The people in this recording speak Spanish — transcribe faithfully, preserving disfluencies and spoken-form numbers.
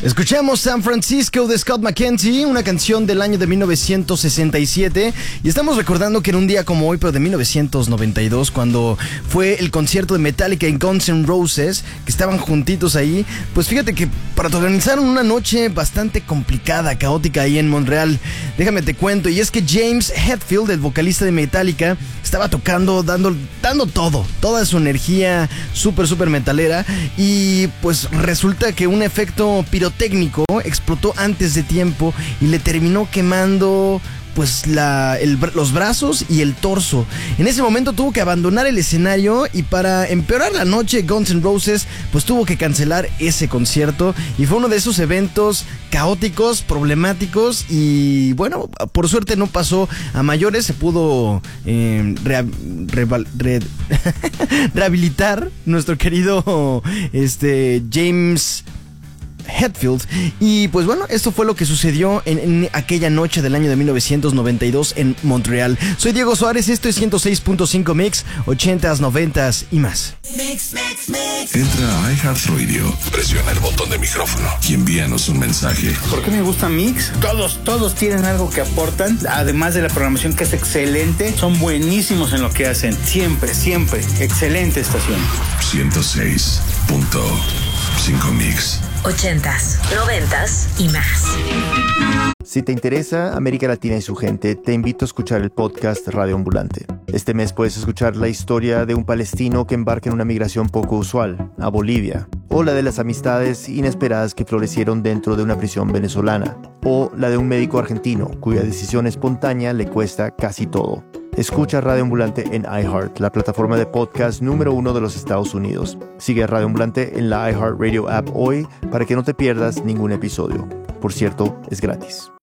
Escuchamos San Francisco de Scott McKenzie, una canción del año de mil novecientos sesenta y siete, y estamos recordando que en un día como hoy, pero de mil novecientos noventa y dos, cuando fue el concierto de Metallica y Guns N' Roses, que estaban juntitos ahí, pues fíjate que protagonizaron una noche bastante complicada, caótica ahí en Montreal. Déjame te cuento, y es que James Hetfield, el vocalista de Metallica, estaba tocando, dando, dando todo, toda su energía súper, súper metalera, y pues resulta que un efecto pirotécnico explotó antes de tiempo y le terminó quemando pues la, el, los brazos y el torso. En ese momento tuvo que abandonar el escenario, y para empeorar la noche, Guns N' Roses pues tuvo que cancelar ese concierto, y fue uno de esos eventos caóticos, problemáticos, y bueno, por suerte no pasó a mayores. Se pudo eh, rea, re, re, rehabilitar nuestro querido este James Hetfield. Y pues bueno, esto fue lo que sucedió en, en aquella noche del año de mil novecientos noventa y dos en Montreal. Soy Diego Suárez, esto es ciento seis punto cinco Mix, ochentas, noventas y más. Mix, mix, mix. Entra a iHeartRadio, presiona el botón de micrófono y envíanos un mensaje. ¿Por qué me gusta Mix? Todos, todos tienen algo que aportan, además de la programación que es excelente. Son buenísimos en lo que hacen, siempre, siempre. Excelente estación. ciento seis punto cinco Mix. ochentas, noventas y más. Si te interesa América Latina y su gente, te invito a escuchar el podcast Radio Ambulante. Este mes puedes escuchar la historia de un palestino que embarca en una migración poco usual, a Bolivia, o la de las amistades inesperadas que florecieron dentro de una prisión venezolana, o la de un médico argentino cuya decisión espontánea le cuesta casi todo. Escucha Radio Ambulante en iHeart, la plataforma de podcast número uno de los Estados Unidos. Sigue a Radio Ambulante en la iHeartRadio app hoy para que no te pierdas ningún episodio. Por cierto, es gratis.